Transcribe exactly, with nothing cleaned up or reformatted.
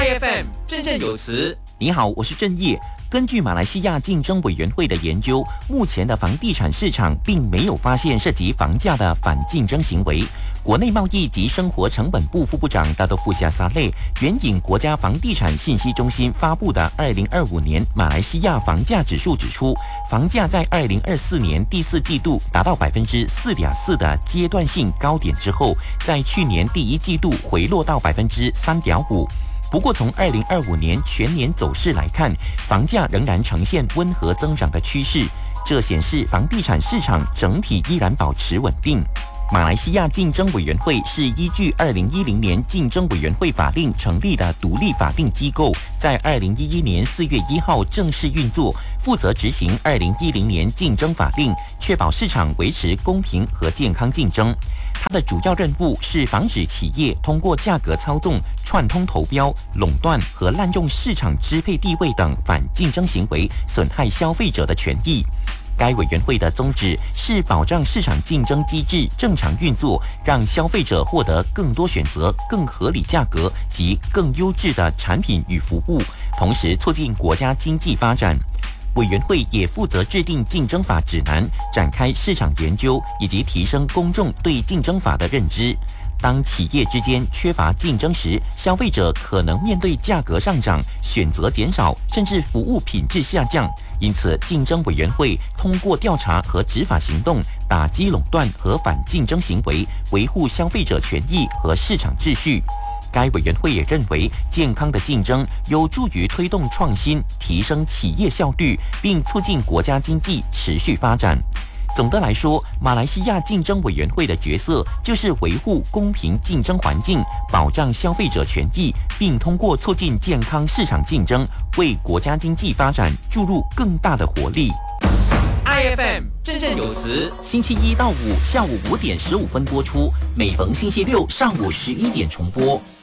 I F M 振振有词。 你好，我是郑业。根据马来西亚竞争委员会的研究，目前的房地产市场并没有发现涉及房价的反竞争行为。国内贸易及生活成本部副部长大多富夏萨勒援引国家房地产信息中心发布的二零二五年马来西亚房价指数指出，房价在二零二四年第四季度达到百分之四点四的阶段性高点之后，在去年第一季度回落到百分之三点五。不过，从二零二五年全年走势来看，房价仍然呈现温和增长的趋势，这显示房地产市场整体依然保持稳定。马来西亚竞争委员会是依据二零一零年竞争委员会法令成立的独立法定机构，在二零一一年四月一号正式运作，负责执行二零一零年竞争法令，确保市场维持公平和健康竞争。它的主要任务是防止企业通过价格操纵、串通投标、垄断和滥用市场支配地位等反竞争行为，损害消费者的权益。该委员会的宗旨是保障市场竞争机制正常运作，让消费者获得更多选择、更合理价格及更优质的产品与服务，同时促进国家经济发展。委员会也负责制定竞争法指南，展开市场研究，以及提升公众对竞争法的认知。当企业之间缺乏竞争时，消费者可能面对价格上涨、选择减少，甚至服务品质下降。因此，竞争委员会通过调查和执法行动，打击垄断和反竞争行为，维护消费者权益和市场秩序。该委员会也认为，健康的竞争有助于推动创新，提升企业效率，并促进国家经济持续发展。总的来说，马来西亚竞争委员会的角色就是维护公平竞争环境，保障消费者权益，并通过促进健康市场竞争，为国家经济发展注入更大的活力。 I F M 振振有词， 星期一到五下午五点十五分播出，每逢星期六上午十一点重播。